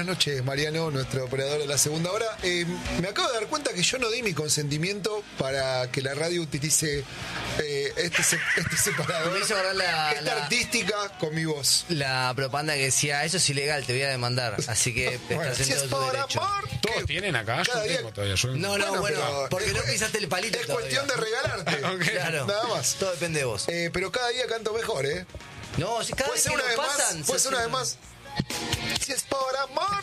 noches, Mariano, nuestro operador de la segunda hora. Me acabo de dar cuenta que yo no di mi consentimiento para que la radio utilice este separador, Me hizo agarrar esta artística con mi voz. La propaganda que decía, eso es ilegal, te voy a demandar. Así que Bueno, estás si en es todo tu por derecho. amor, Todos tienen acá, yo cada día- tengo todavía. Yo... No, Bueno, bueno, porque pero no pisaste el palito es todavía. cuestión de regalarte. Ok. Claro, Nada más. todo depende de vos. Pero cada día canto mejor, ¿eh? No, si cada Puede vez ser que una lo vez pasan... más. Puede ser una vez más. Si es por amor.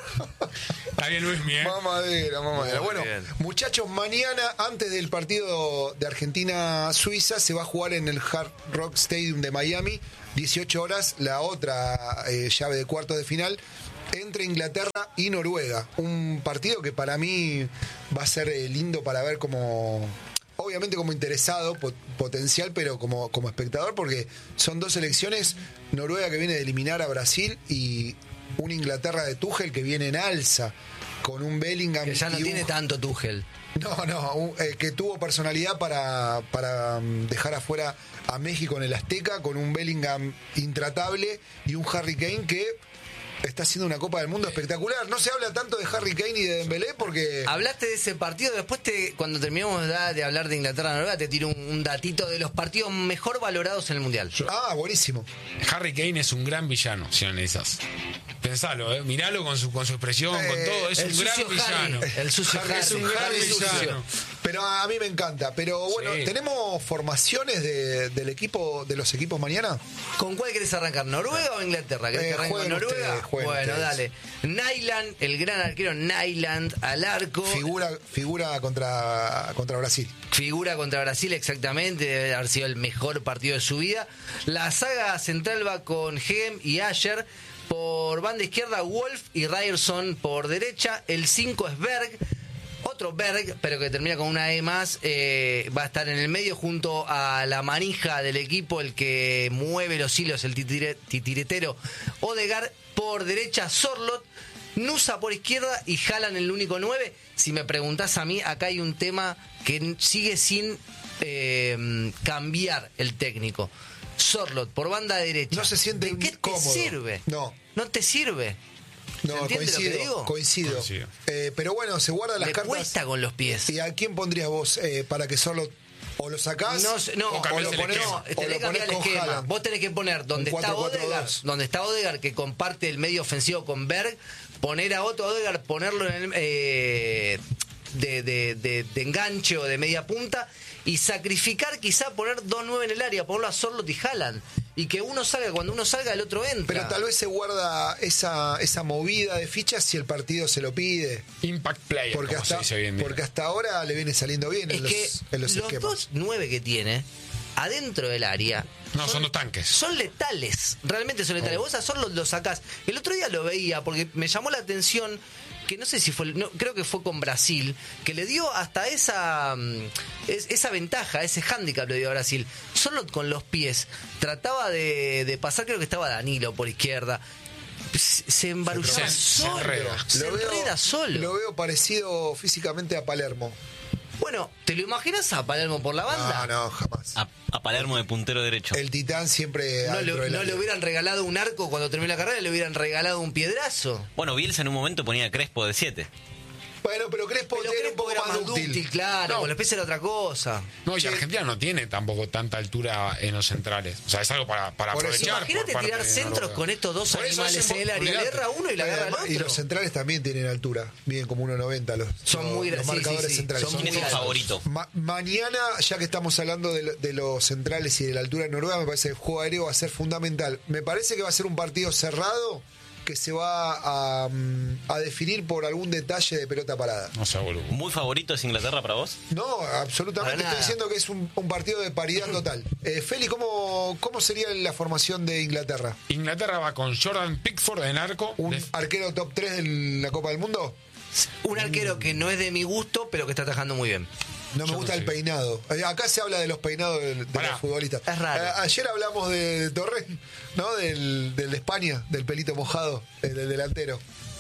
Está bien, Luis, bien. Mamadera. Muy Bueno, bien. muchachos, mañana, antes del partido de Argentina-Suiza, se va a jugar en el Hard Rock Stadium de Miami, 18 horas, la otra llave de cuartos de final, entre Inglaterra y Noruega. Un partido que para mí va a ser lindo para ver como... Obviamente como interesado, potencial, pero como espectador, porque son dos selecciones, Noruega que viene de eliminar a Brasil y una Inglaterra de Tuchel que viene en alza, con un Bellingham... Que ya no y tiene tanto Tuchel. que tuvo personalidad para dejar afuera a México en el Azteca, con un Bellingham intratable y un Harry Kane que está haciendo una Copa del Mundo espectacular. No se habla tanto de Harry Kane y de Dembélé porque... Hablaste de ese partido, después cuando terminamos de hablar de Inglaterra-Noruega, te tiro un datito de los partidos mejor valorados en el Mundial. Ah, buenísimo. Harry Kane es un gran villano, si analizas. Pensalo, miralo con su expresión, con todo. Es el un gran sucio villano. Harry, el sucio Harry es Harry, un gran Harry villano. sucio. Pero a mí me encanta. Pero bueno, Sí. ¿tenemos formaciones del equipo, de los equipos mañana? ¿Con cuál querés arrancar? ¿Noruega o Inglaterra? ¿Querés que arranque con jueguen Noruega? ustedes, jueguen Bueno, ustedes. dale. Nyland, el gran arquero Nyland al arco. Figura contra Brasil. Figura contra Brasil, exactamente. Debe haber sido el mejor partido de su vida. La saga central va con Hem y Asher. Por banda izquierda, Wolf y Ryerson por derecha. El 5 es Berg. Otro Berg, pero que termina con una E más, va a estar en el medio junto a la manija del equipo, el que mueve los hilos, el titiretero Odegaard. Por derecha, Sorloth. Nusa por izquierda y Haaland el único 9. Si me preguntás a mí, acá hay un tema que sigue sin cambiar el técnico. Sorloth por banda derecha. No se siente ¿De qué te cómodo. sirve? No. ¿No te sirve? No, ¿Entiendes lo que digo? coincido. Pero bueno, se guardan las Le cartas. cuesta con los pies. ¿Y a quién pondrías vos para que solo o lo sacás No, o o cambiás lo el ponés, esquema. o tenés lo que cambiar el ponés con esquema. Haaland? Vos tenés que poner donde Un está 4-4-2. Odegaard, que comparte el medio ofensivo con Berg, poner a Otto Odegaard, ponerlo en el, de enganche o de media punta y sacrificar, quizá poner 2-9 en el área, ponerlo a Sorloth y Haaland. Y que uno salga, cuando uno salga, el otro entra. Pero tal vez se guarda esa movida de fichas si el partido se lo pide. Impact player, Porque como se dice hoy en día. hasta ahora le viene saliendo bien Es en que los esquemas. dos 9 que tiene adentro del área No, son dos tanques. son letales, realmente son letales. Vos a Sorloth lo sacás. El otro día lo veía porque me llamó la atención que no sé si fue, creo que fue con Brasil, que le dio hasta esa ventaja, ese hándicap le dio a Brasil. Sorloth con los pies trataba de pasar, creo que estaba Danilo por izquierda. Se embarullaba Se solo, enreda. se enreda solo. Lo veo parecido físicamente a Palermo. Bueno, ¿te lo imaginas a Palermo por la banda? No, jamás. A Palermo de puntero derecho. El Titán siempre adentro del No área. le hubieran regalado un arco cuando terminó la carrera, le hubieran regalado un piedrazo. Bueno, Bielsa en un momento ponía a Crespo de 7. Bueno, pero Crespo Pero era un poco era más dúctil. claro, No. con los pies era otra cosa. No, y Sí. Argentina no tiene tampoco tanta altura en los centrales. O sea, es algo para Por eso. aprovechar. Imagínate por parte tirar de centros Noruega. con estos dos Por eso animales es en el área. Le olvidate. erra uno y la agarra al otro. Y los centrales también tienen altura. Miden como 1.90 Son muy los sí, marcadores sí. centrales. Son ¿Quién muy es el altos. favorito? Mañana, ya que estamos hablando de los centrales y de la altura de Noruega, me parece que el juego aéreo va a ser fundamental. Me parece que va a ser un partido cerrado que se va a definir por algún detalle de pelota parada. No sé, boludo. ¿Muy favorito es Inglaterra para vos? No, absolutamente. Para Estoy nada. diciendo que es un partido de paridad total. Feli, ¿cómo sería la formación de Inglaterra? Inglaterra va con Jordan Pickford en arco. ¿Un arquero top 3 de la Copa del Mundo? Un arquero que no es de mi gusto, pero que está atajando muy bien. No me Yo gusta no el sé. peinado. Acá se habla de los peinados de Pará. los futbolistas. Es raro. Ayer hablamos de Torres, ¿no? Del de España, del pelito mojado, del delantero.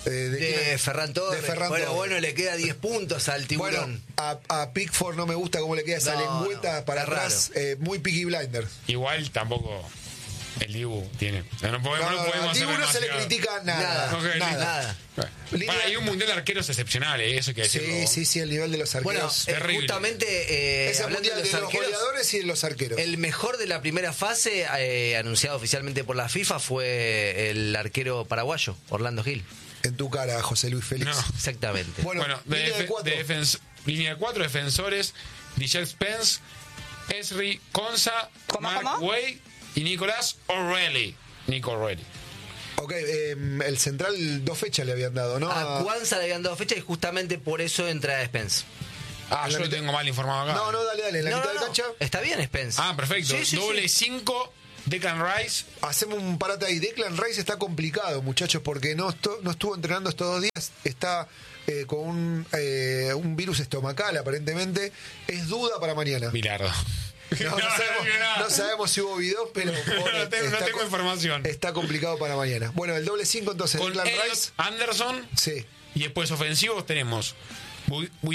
De Ferran Torres. De Ferran Torres. Bueno, le queda 10 puntos al tiburón. Bueno, a Pickford no me gusta cómo le queda esa No, lengüeta no, para es atrás. Muy Peaky Blinders. Igual tampoco. El Dibu tiene. O sea, no podemos al hacer Dibu no se le demasiado. critica nada. Nada, Ok, nada. Línea- Hay un mundial de arqueros excepcional, eso hay que decirlo. Sí, el nivel de los Bueno, arqueros. terrible. justamente es el hablando mundial de de los los arqueros, goleadores y de los arqueros. el mejor de la primera fase, anunciado oficialmente por la FIFA, fue el arquero paraguayo, Orlando Gil. En tu cara, José Luis Félix. No. Exactamente. Bueno, línea de cuatro. Línea de 4 defensores: DJ Spence, Esri Konsa, ¿Cómo, Mark cómo? Way y Nicolás O'Reilly. Nico O'Reilly. Ok, el central 2 fechas le habían dado, ¿no? A Cuanza le habían dado fecha y justamente por eso entra Spence. Yo lo tengo mal informado acá. No, dale, en la No, mitad no, de cancha. Está bien Spence. Perfecto. Sí, sí, Doble sí. 5, Declan Rice. Hacemos un parate ahí. Declan Rice está complicado, muchachos, porque no estuvo entrenando estos 2 días. Está con un virus estomacal, aparentemente. Es duda para mañana. Bilardo. No sabemos si hubo video, pero No tengo información. Está complicado para mañana. Bueno, el doble 5 entonces. Con Declan Elliot Rice. Anderson. Sí. Y después ofensivos tenemos